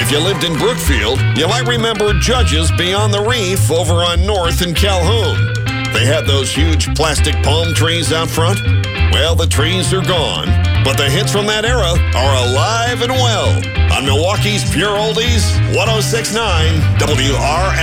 If you lived in Brookfield, you might remember Judges Beyond the Reef over on North in Calhoun. They had those huge plastic palm trees out front. Well, the trees are gone, but the hits from that era are alive and well on Milwaukee's Pure Oldies 106.9 WRX.